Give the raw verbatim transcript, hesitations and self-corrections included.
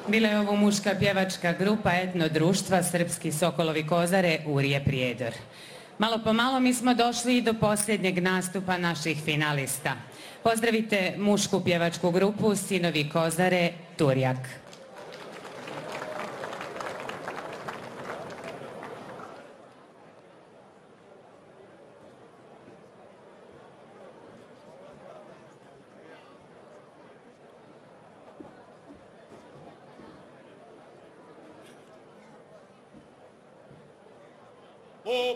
Bila je ovo muška pjevačka grupa etno društva Srpski Sokolovi Kozare Urje Prijedor. Malo po malo mi smo došli do posljednjeg nastupa naših finalista. Pozdravite mušku pjevačku grupu Sinovi Kozare Turjak. Oh,